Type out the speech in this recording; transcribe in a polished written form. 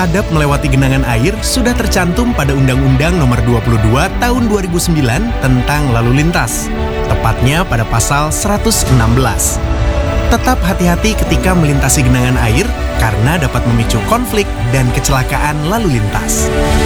adab melewati genangan air sudah tercantum pada Undang-Undang Nomor 22 Tahun 2009 tentang lalu lintas, tepatnya pada pasal 116. Tetap hati-hati ketika melintasi genangan air karena dapat memicu konflik dan kecelakaan lalu lintas.